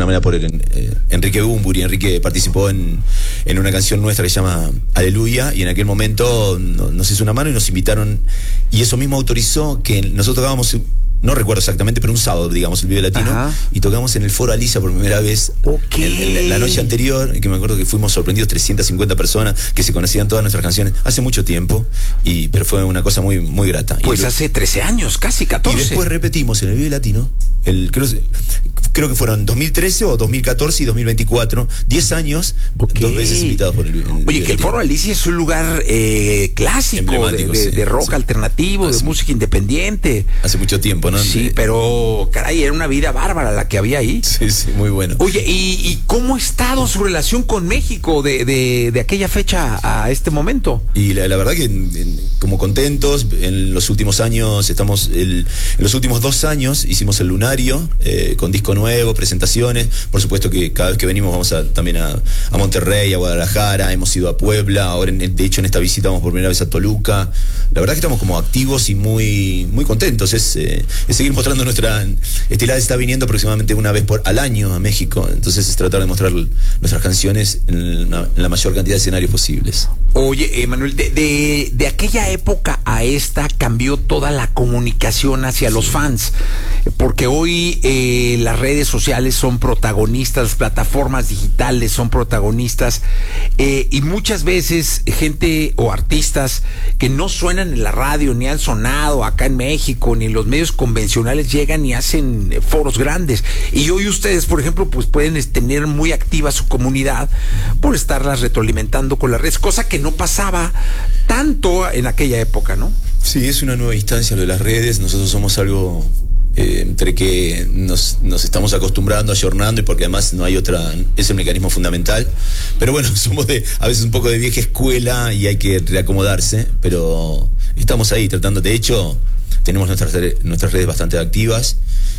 alguna manera por Enrique Bunbury. Enrique participó en una canción nuestra que se llama Aleluya, y en aquel momento nos hizo una mano y nos invitaron, y eso mismo autorizó que nosotros tocábamos, no recuerdo exactamente, pero un sábado, digamos, el Vive Latino. Ajá. Y tocamos en el Foro Alicia por primera vez. Okay. La noche anterior, que me acuerdo que fuimos sorprendidos, 350 personas que se conocían todas nuestras canciones hace mucho tiempo, pero fue una cosa muy, muy grata. Pues hace 13 años, casi 14. Y después repetimos en el Vive Latino, creo que fueron 2013 o 2014 y 2024, 10 años, okay, 2 veces invitados por el Vive Latino. Oye, que el Foro Alicia es un lugar clásico de rock alternativo, de música independiente. Hace mucho tiempo, ¿no? Sí, pero caray, era una vida bárbara la que había ahí. Sí, muy bueno. Oye, ¿y cómo ha estado su relación con México de aquella fecha a este momento? Y la verdad que como contentos, en los últimos años en los últimos 2 años hicimos el Lunario, con disco nuevo, presentaciones. Por supuesto que cada vez que venimos vamos también a Monterrey, a Guadalajara, hemos ido a Puebla, ahora de hecho en esta visita vamos por primera vez a Toluca. La verdad que estamos como activos y muy, muy contentos. Es seguir mostrando Estelar está viniendo aproximadamente una vez al año a México, entonces es tratar de mostrar nuestras canciones en la mayor cantidad de escenarios posibles. Oye, Manuel, de aquella época a esta cambió toda la comunicación hacia los fans, porque hoy las redes sociales son protagonistas, las plataformas digitales son protagonistas, y muchas veces gente o artistas que no suenan en la radio, ni han sonado acá en México, ni en los medios convencionales, llegan y hacen foros grandes. Y hoy ustedes, por ejemplo, pues pueden tener muy activa su comunidad por estarlas retroalimentando con las redes, cosa que no pasaba tanto en aquella época, ¿no? Sí, es una nueva instancia lo de las redes. Nosotros somos algo entre que nos estamos acostumbrando, ayornando, y porque además no hay otra, es el mecanismo fundamental. Pero bueno, somos a veces un poco de vieja escuela y hay que reacomodarse, pero estamos ahí tratando. De hecho, tenemos nuestras redes bastante activas,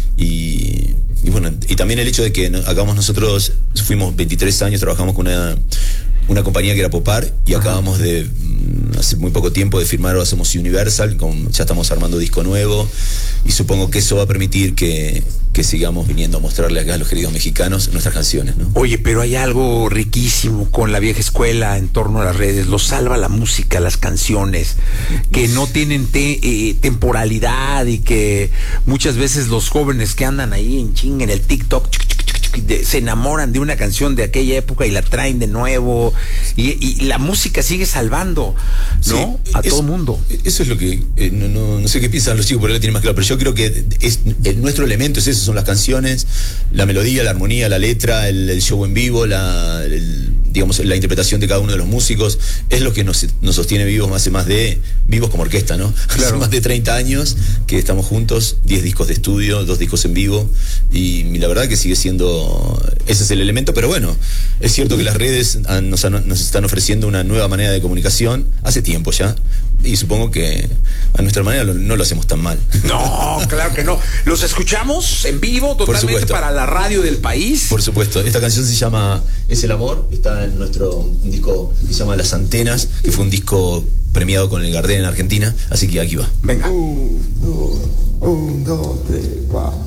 y bueno, y también el hecho de que nosotros fuimos 23 años, trabajamos con una compañía que era Popar, y acabamos de hace muy poco tiempo de firmar, ahora somos Universal, ya estamos armando disco nuevo, y supongo que eso va a permitir que sigamos viniendo a mostrarle acá a los queridos mexicanos nuestras canciones, ¿no? Oye, pero hay algo riquísimo con la vieja escuela en torno a las redes. Lo salva la música, las canciones, que no tienen temporalidad, y que muchas veces los jóvenes que andan ahí en el TikTok se enamoran de una canción de aquella época y la traen de nuevo, y la música sigue salvando, ¿no? Sí, a todo el mundo. Eso es lo que no sé qué piensan los chicos, pero él tiene más claro, pero yo creo que nuestro elemento es eso, son las canciones, la melodía, la armonía, la letra, el show en vivo, digamos, la interpretación de cada uno de los músicos, es lo que nos sostiene vivos, vivos como orquesta, ¿no? Claro. Hace más de 30 años que estamos juntos, 10 discos de estudio, 2 discos en vivo, y la verdad que sigue siendo, ese es el elemento. Pero bueno, es cierto que las redes nos están ofreciendo una nueva manera de comunicación hace tiempo ya, y supongo que a nuestra manera no lo hacemos tan mal. No, claro que no. Los escuchamos en vivo, totalmente para la radio del país. Por supuesto. Esta canción se llama Es el Amor, está en nuestro disco que se llama Las Antenas, que fue un disco premiado con el Gardel en Argentina, así que aquí va. Venga. 1, 2, 3, 4.